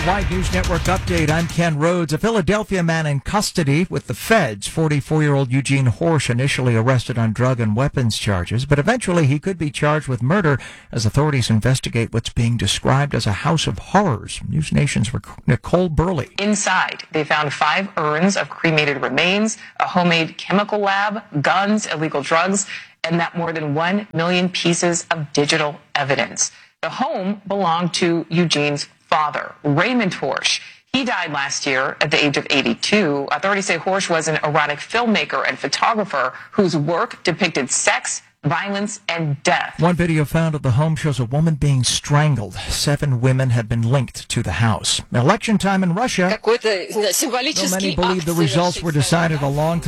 Worldwide News Network update. I'm Ken Rhodes. A Philadelphia man in custody with the feds. 44-year-old Eugene Horsch initially arrested on drug and weapons charges, but eventually he could be charged with murder as authorities investigate what's being described as a house of horrors. News Nation's Nicole Burley. Inside, they found 5 urns of cremated remains, a homemade chemical lab, guns, illegal drugs, and that more than 1 million pieces of digital evidence. The home belonged to Eugene's father, Raymond Horsch. He died last year at the age of 82. Authorities say Horsch was an erotic filmmaker and photographer whose work depicted sex, violence, and death. One video found at the home shows a woman being strangled. 7 women have been linked to the house. Election time in Russia. Though many believe the results were decided a long time